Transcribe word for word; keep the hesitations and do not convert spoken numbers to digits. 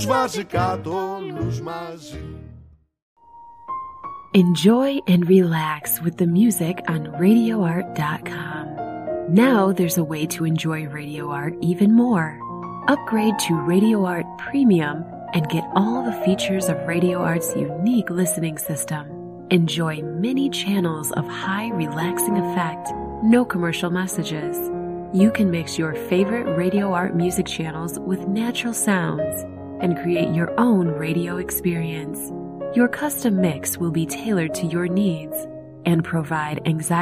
mágica, luz mágica. Enjoy and relax with the music on radio art dot com. Now there's a way to enjoy Radio Art even more. Upgrade to Radio Art Premium and get all the features of Radio Art's unique listening system. Enjoy many channels of high relaxing effect, no commercial messages. You can mix your favorite Radio Art music channels with natural sounds and create your own radio experience. Your custom mix will be tailored to your needs and provide anxiety